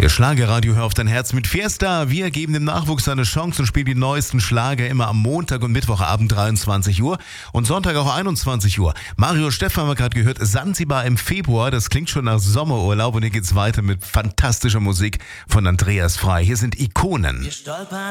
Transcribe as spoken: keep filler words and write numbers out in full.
Der Schlagerradio Hör auf dein Herz mit Fiesta. Wir geben dem Nachwuchs eine Chance und spielen die neuesten Schlager immer am Montag und Mittwochabend dreiundzwanzig Uhr und Sonntag auch einundzwanzig Uhr. Mario Stephan haben wir gerade gehört, Sansibar im Februar, das klingt schon nach Sommerurlaub und hier geht's weiter mit fantastischer Musik von Andreas Frei. Hier sind Ikonen. Wir stolpern